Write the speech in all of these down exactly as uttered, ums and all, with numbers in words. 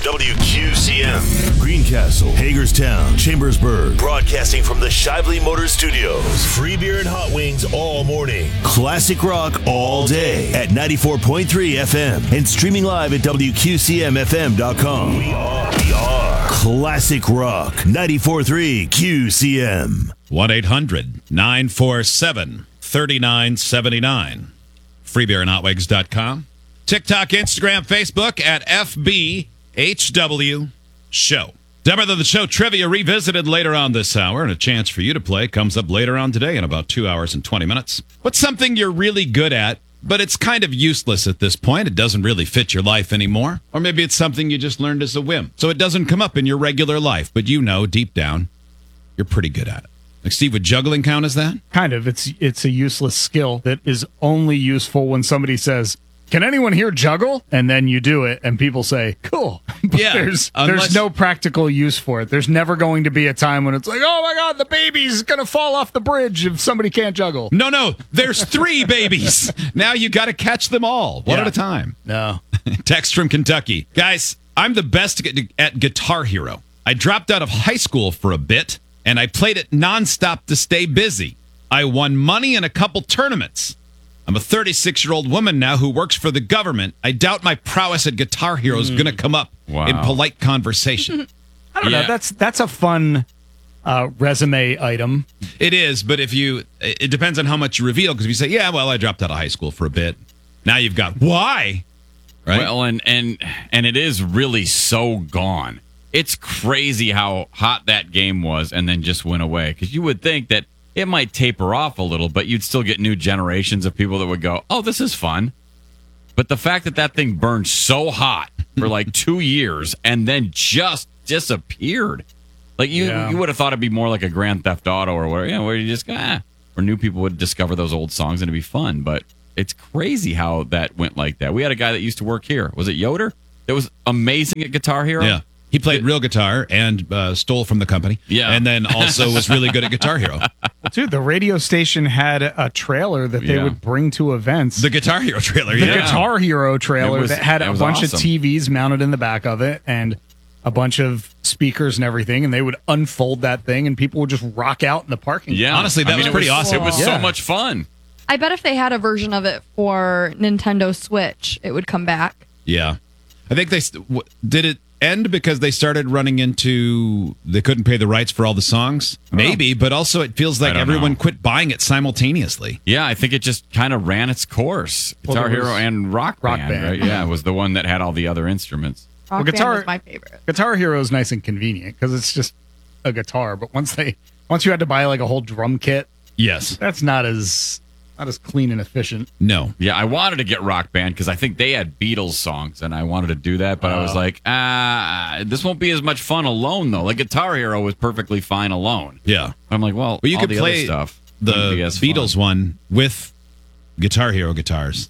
W Q C M. Greencastle, Hagerstown, Chambersburg. Broadcasting from the Shively Motor Studios. Free beer and hot wings all morning. Classic rock all day at ninety-four point three F M and streaming live at W Q C M F M dot com. We are, we are Classic rock ninety-four point three Q C M. one eight hundred nine four seven three nine seven nine. free beer and hot wings dot com. TikTok, Instagram, Facebook at F B H W Show. Dumber Than the Show trivia revisited later on this hour, and a chance for you to play comes up later on today in about two hours and twenty minutes. What's something you're really good at, but it's kind of useless at this point? It doesn't really fit your life anymore. Or maybe it's something you just learned as a whim, so it doesn't come up in your regular life, but you know deep down you're pretty good at it. Like, Steve, would juggling count as that? Kind of. It's it's a useless skill that is only useful when somebody says, "Can anyone here juggle?" And then you do it, and people say, "Cool." But Yeah, there's unless- there's no practical use for it. There's never going to be a time when it's like, "Oh my God, the baby's gonna fall off the bridge if somebody can't juggle." No, no, there's three babies. Now you got to catch them all, one Yeah. at a time. No. Text from Kentucky. Guys, I'm the best at Guitar Hero. I dropped out of high school for a bit, and I played it nonstop to stay busy. I won money in a couple tournaments. I'm a thirty-six-year-old woman now who works for the government. I doubt my prowess at Guitar Hero is going to come up Wow. in polite conversation. I don't Yeah. know. That's that's a fun uh, resume item. It is, but if you, it depends on how much you reveal, because if you say, yeah, well, I dropped out of high school for a bit, now you've got, why? Right? Well, and and and it is really so gone. It's crazy how hot that game was, and then just went away. Because you would think that it might taper off a little, but you'd still get new generations of people that would go, "Oh, this is fun." But the fact that that thing burned so hot for like two years and then just disappeared, like you, Yeah. you would have thought it'd be more like a Grand Theft Auto or where, you know, where you just go, ah, where new people would discover those old songs and it'd be fun. But it's crazy how that went like that. We had a guy that used to work here. Was it Yoder? That was amazing at Guitar Hero. Yeah. He played real guitar and uh, stole from the company. Yeah. And then also was really good at Guitar Hero. Dude, the radio station had a trailer that they Yeah. would bring to events. The Guitar Hero trailer, The yeah. Guitar Hero trailer It was- that had it a was bunch awesome. of T Vs mounted in the back of it and a bunch of speakers and everything, and they would unfold that thing and people would just rock out in the parking lot. Yeah. Honestly, that I mean, was it pretty awesome. It was Yeah. so much fun. I bet if they had a version of it for Nintendo Switch, it would come back. Yeah. I think they st- w- did it end because they started running into they couldn't pay the rights for all the songs. Maybe, but also it feels like I don't everyone know. quit buying it simultaneously. Yeah, I think it just kind of ran its course. Well, Guitar there was Hero and Rock, Rock Band, Band. right? Yeah, it was the one that had all the other instruments. Rock Well, Band guitar- was my favorite. Guitar Hero is nice and convenient because it's just a guitar. But once they once you had to buy like a whole drum kit, Yes. that's not as not as clean and efficient. No. Yeah, I wanted to get Rock Band because I think they had Beatles songs, and I wanted to do that, but I Oh. was like, ah, this won't be as much fun alone, though. Like Guitar Hero was perfectly fine alone. Yeah. I'm like, well, Well, you all could the play other stuff. the wouldn't be as fun. Beatles one with Guitar Hero guitars.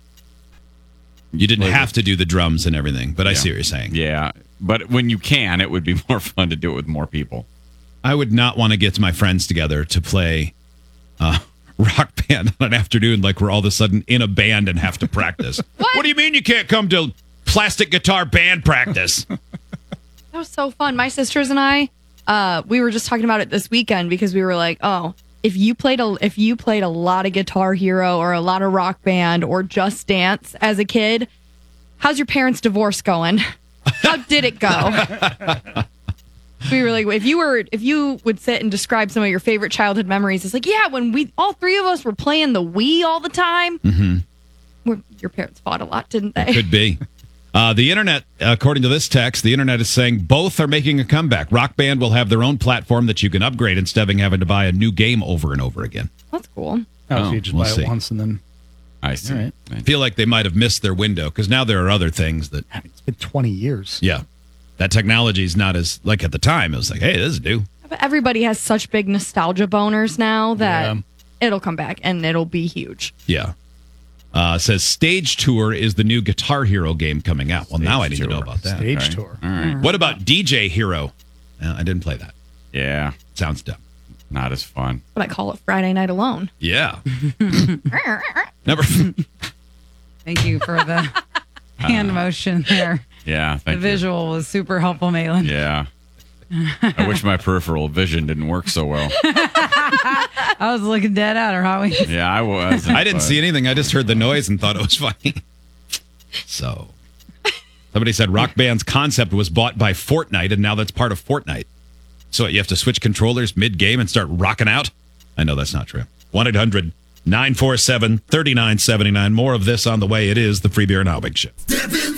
You didn't Like- have to do the drums and everything, but I Yeah. see what you're saying. Yeah, but when you can, it would be more fun to do it with more people. I would not want to get my friends together to play uh, Rock Band on an afternoon like we're all of a sudden in a band and have to practice. what? do you mean you can't come to plastic guitar band practice? That was so fun. My sisters and I, uh, we were just talking about it this weekend because we were like, oh, if you played a if you played a lot of Guitar Hero or a lot of Rock Band or Just Dance as a kid, how's your parents' divorce going? How did it go? We were like, if you were, if you would sit and describe some of your favorite childhood memories, it's like, yeah, when we all three of us were playing the Wii all the time. Mm-hmm. Your parents fought a lot, didn't they? Could be. Uh, the internet, according to this text, the internet is saying both are making a comeback. Rock Band will have their own platform that you can upgrade instead of having to buy a new game over and over again. That's cool. Oh, Oh, so you just we'll buy see. it once and then I see. All right. I feel like they might have missed their window because now there are other things that, it's been twenty years. yeah, that technology is not as, like at the time, it was like, hey, this is new. But everybody has such big nostalgia boners now that Yeah. it'll come back and it'll be huge. Yeah. Uh, says Stage Tour is the new Guitar Hero game coming out. Well, now I need to Tour. know about that. Stage Okay. tour. All right. What about D J Hero? Uh, I didn't play that. Yeah, Sounds dumb. not as fun. But I call it Friday Night Alone. Yeah. Number Thank you for the hand motion there. Yeah, The thank you. visual was super helpful, Maitland. Yeah. I wish my peripheral vision didn't work so well. I was looking dead at her, Howie. Yeah, I was. I didn't see anything. I just heard the noise and thought it was funny. So, somebody said Rock Band's concept was bought by Fortnite, and now that's part of Fortnite. So you have to switch controllers mid-game and start rocking out? I know that's not true. one eight hundred nine four seven three nine seven nine. More of this on the way. It is the Free Beer and Howbig Show.